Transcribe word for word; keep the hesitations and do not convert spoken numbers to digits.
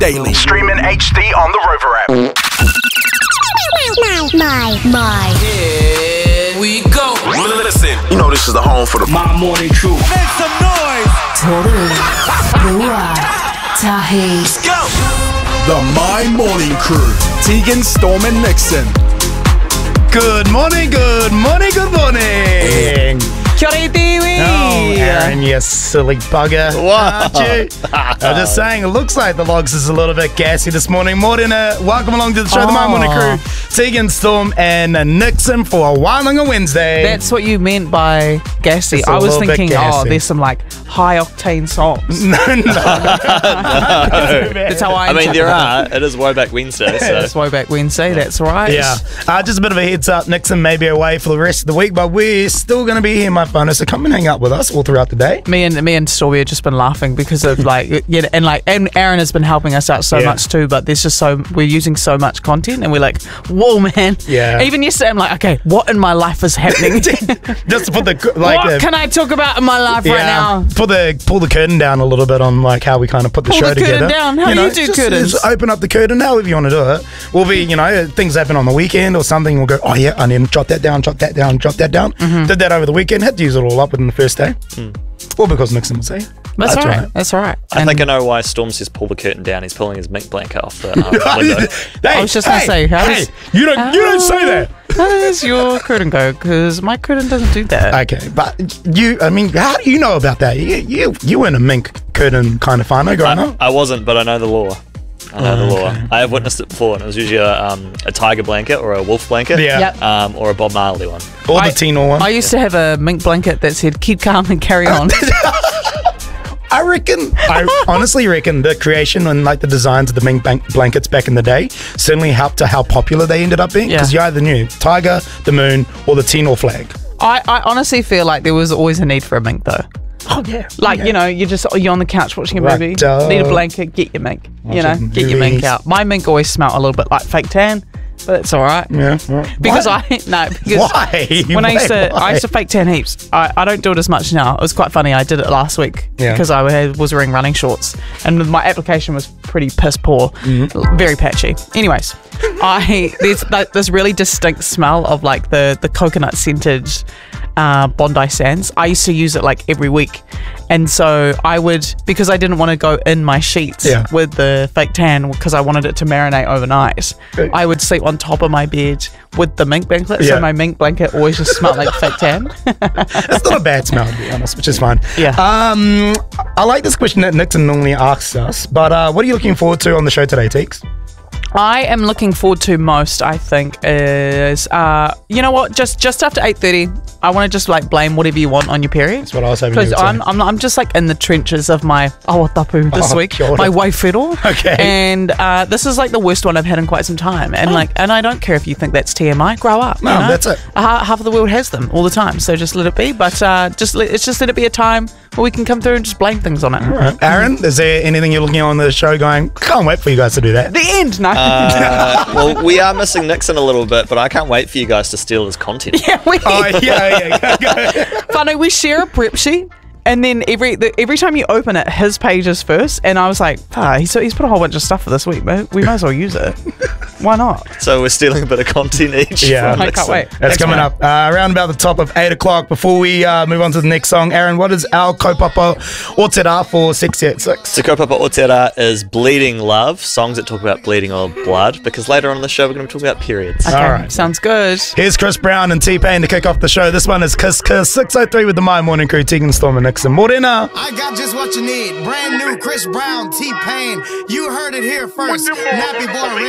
Daily. Stream in H D on the Rover app. My, my, my. Here we go. Listen, you know this is the home for the My Morning Crew. Make some noise. Toru, Lua, Tahi. Let's go. The My Morning Crew, Tegan, Storm and Nixon. Good morning, good morning, good morning. Kia ora tiwi. Oh, Aaron, you silly bugger. What? Aren't you? I'm just saying, it looks like the logs is a little bit gassy this morning. Morena, welcome along to the show, Oh. the My Morning Crew. Tegan, Storm, and Nixon for a Wānanga Wednesday. That's what you meant by gassy. Just a I was little bit thinking, oh, gassy. there's some like high octane songs. no, no. That's how I. I mean, there interpret are. It is Woback Wednesday, it. so It's Woback Wednesday. That's right. Yeah. Uh, just a bit of a heads up. Nixon may be away for the rest of the week, but we're still going to be here, my phone. So come and hang out with us all throughout the day. Me and me and Storby have just been laughing because of like yeah, and like and Aaron has been helping us out so Yeah. much too. But there's just so we're using so much content, and we're like, whoa, man. Yeah. Even yesterday, I'm like, okay, what in my life is happening? Just to put the like what the, can I talk about in my life right now? Put the pull the curtain down a little bit on like how we kind of put the Pull show the curtain together. down? How do you do just, curtains? Just open up the curtain however you want to do it. We'll be, you know, things happen on the weekend or something. We'll go, oh yeah, and then jot that down, jot that down, jot that down. Mm-hmm. Did that over the weekend. Had to use it all up within the first day. Well, because Nixon was here. That's, all right. right. That's all right. I And think I know why Storm says pull the curtain down. He's pulling his mink blanket off the um, window. Hey, I was just gonna hey, say, how hey, does- you don't you don't say that. How does your curtain go? Because my curtain doesn't do that. Okay, but you, I mean, how do you know about that? You you, you weren't a mink curtain kind of whānau growing I, up. I wasn't, but I know the law. I know Oh, the law. okay. I have witnessed it before, and it was usually a, um, a tiger blanket or a wolf blanket, Yeah. Yep. um, or a Bob Marley one. Or I- the Tino one. I used to have a mink blanket that said "Keep calm and carry on." I reckon, I honestly reckon the creation and like the designs of the mink bank blankets back in the day certainly helped to how popular they ended up being. Because Yeah. you either knew Tiger, the Moon, or the Tino flag. I, I honestly feel like there was always a need for a mink though. Oh yeah, Like, yeah. you know, you're just you're on the couch watching a Right, movie, uh, need a blanket, get your mink. You know, watching get your mink movies. out. My mink always smelled a little bit like fake tan, but it's all right. Yeah, right. Because Why? I no because Why? when I used to Wait, I used to fake tan heaps. I, I don't do it as much now. It was quite funny. I did it last week Yeah. because I had, was wearing running shorts and my application was pretty piss poor, Mm-hmm. very patchy. Anyways, I there's like, this really distinct smell of like the the coconut scented uh, Bondi Sands. I used to use it like every week. And so I would, because I didn't want to go in my sheets Yeah. with the fake tan because I wanted it to marinate overnight, Okay. I would sleep on top of my bed with the mink blanket. Yeah. So my mink blanket always just smelled like fake tan. It's not a bad smell, to be honest, which is fine. Yeah. Um, I like this question that Nixon normally asks us, but uh, what are you looking forward to on the show today, Teeks? I am looking forward to most, I think, is, uh, you know what, just just after eight thirty, I want to just like blame whatever you want on your period. That's what I was hoping you Because would say. I'm, I'm, I'm just like in the trenches of my awatapu this Oh, week, kia ora. my waifero. Okay. And uh, this is like the worst one I've had in quite some time. And like, and I don't care if you think that's T M I, grow up. No, you know? that's it. Uh, half of the world has them all the time, so just let it be. But uh, just let, it's just let it be a time where we can come through and just blame things on it. All right. Aaron, is there anything you're looking on the show going, can't wait for you guys to do that? The end, no. Uh, well, we are missing Nixon a little bit, but I can't wait for you guys to steal his content. yeah, we, Oh, yeah, yeah, yeah. Funny, we share a prep sheet, and then every the, every time you open it, his page is first. And I was like, ah, he's, he's put a whole bunch of stuff for this week, man. We might as well use it. Why not? So we're stealing a bit of content each. Yeah. from I can't Nixon. wait. That's coming fine. up uh, around about the top of eight o'clock. Before we uh, move on to the next song, Aaron, what is our kaupapa o te rā for sixty at six? Te kaupapa o te rā is Bleeding Love, songs that talk about bleeding or blood, because later on in the show we're going to be talking about periods. Okay, All right. sounds good. Here's Chris Brown and T-Pain to kick off the show. This one is Kiss Kiss six oh three with the My Morning Crew, Tegan, Storm and Nixon. Morena. I got just what you need. Brand new Chris Brown, T-Pain. You heard it here first. Nappy Boy